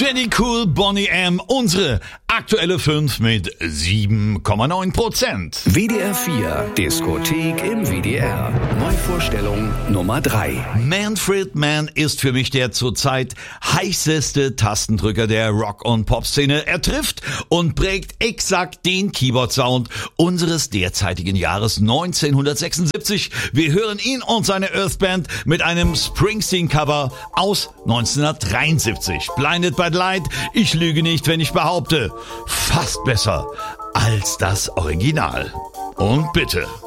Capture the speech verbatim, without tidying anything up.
Jenny Cool, Boney M, unsere aktuelle fünf mit sieben Komma neun Prozent. W D R vier, Diskothek im W D R. Neuvorstellung Nummer drei. Manfred Mann ist für mich der zurzeit heißeste Tastendrücker der Rock- und Pop-Szene. Er trifft und prägt exakt den Keyboard-Sound unseres derzeitigen Jahres neunzehnhundertsechsundsiebzig. Wir hören ihn und seine Earthband mit einem Springsteen-Cover aus neunzehnhundertdreiundsiebzig. Blinded by the Light, ich lüge nicht, wenn ich behaupte, fast besser als das Original. Und bitte.